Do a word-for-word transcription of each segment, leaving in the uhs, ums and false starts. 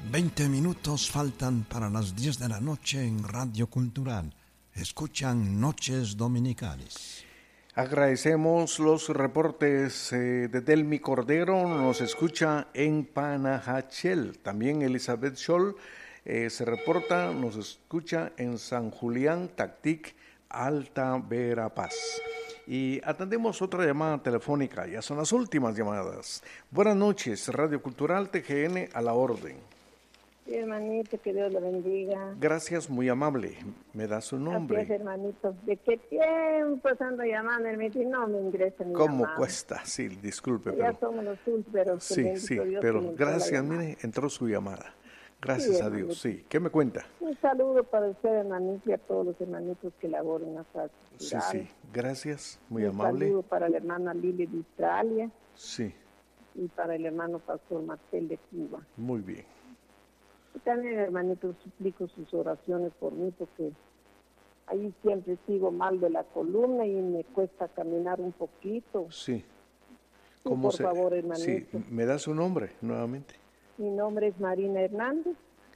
Veinte minutos faltan para las diez de la noche en Radio Cultural. Escuchan Noches Dominicales. Agradecemos los reportes eh, de Delmi Cordero, nos escucha en Panajachel. También Elizabeth Scholl eh, se reporta, nos escucha en San Julián, Tactic, Alta Verapaz. Y atendemos otra llamada telefónica, ya son las últimas llamadas. Buenas noches, Radio Cultural T G N a la orden. Sí, hermanito, que Dios lo bendiga. Gracias, muy amable. ¿Me da su nombre? Así es, hermanito. ¿De qué tiempo ando llamando, hermanito? Y no me ingresa mi ¿Cómo llamada. cuesta? Sí, disculpe. Ya pero... somos los últimos. Sí, sí, Dios pero gracias, mire, entró su llamada. Gracias sí, a Dios, sí. ¿Qué me cuenta? Un saludo para usted, hermanito, y a todos los hermanitos que laboran en la casa. Sí, sí, gracias, muy un amable. Un saludo para la hermana Lili de Australia. Sí. Y para el hermano Pastor Martel de Cuba. Muy bien. Y también, hermanito, suplico sus oraciones por mí, porque ahí siempre sigo mal de la columna y me cuesta caminar un poquito. Sí. ¿Cómo por se... favor, hermanito. Sí, ¿me da su nombre nuevamente? Mi nombre es Marina Hernández.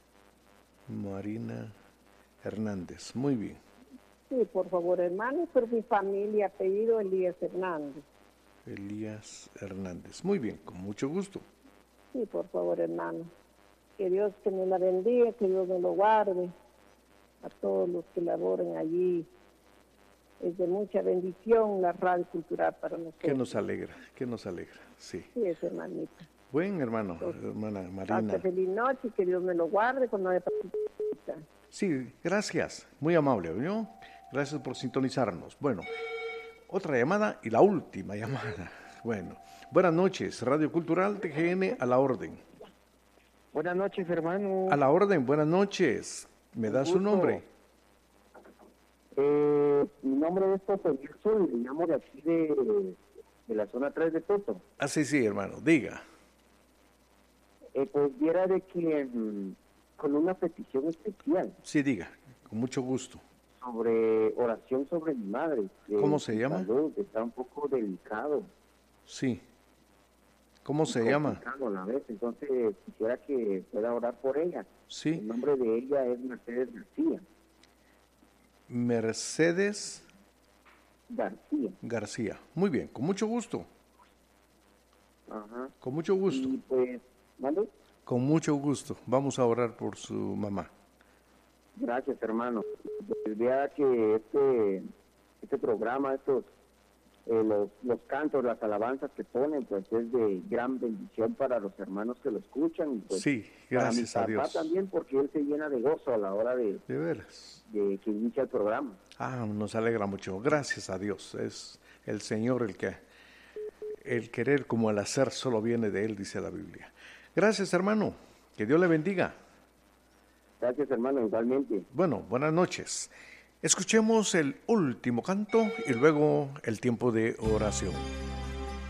Marina Hernández, muy bien. Sí, por favor, hermano, por mi familia, apellido Elías Hernández. Elías Hernández, muy bien, con mucho gusto. Sí, por favor, hermano. Que Dios que me la bendiga, que Dios me lo guarde. A todos los que laboren allí. Es de mucha bendición la radio cultural para nosotros. Que nos alegra, que nos alegra, sí. Sí, es hermanito. Buen hermano, Entonces, hermana Marina. Feliz noche y que Dios me lo guarde cuando me participa. Sí, gracias, muy amable, ¿no? Gracias por sintonizarnos. Bueno, otra llamada y la última llamada. Bueno, buenas noches, Radio Cultural T G N a la orden. Buenas noches, hermano. A la orden, buenas noches. ¿Me da su nombre? Eh, mi nombre es Toto Wilson y le llamo de aquí de, de la zona tres de Toto. Ah, sí, sí, hermano, diga. Eh, pues viera de que mm, con una petición especial. Sí, diga, con mucho gusto. Sobre oración sobre mi madre. ¿Cómo se llama? Salud, está un poco delicado. Sí. ¿Cómo se llama? A la vez, entonces quisiera que pueda orar por ella. Sí. El nombre de ella es Mercedes García. Mercedes García. García. Muy bien, con mucho gusto. Ajá. Con mucho gusto. Y pues, ¿vale? Con mucho gusto. Vamos a orar por su mamá. Gracias, hermano. Pues vea que este, este programa, estos Eh, los, los cantos, las alabanzas que ponen, pues es de gran bendición para los hermanos que lo escuchan. Y pues, sí, gracias para mi a papá Dios. También porque él se llena de gozo a la hora de, de, veras. de que inicia el programa. Ah, nos alegra mucho. Gracias a Dios. Es el Señor el que, el querer como el hacer solo viene de Él, dice la Biblia. Gracias, hermano. Que Dios le bendiga. Gracias, hermano, igualmente. Bueno, buenas noches. Escuchemos el último canto y luego el tiempo de oración.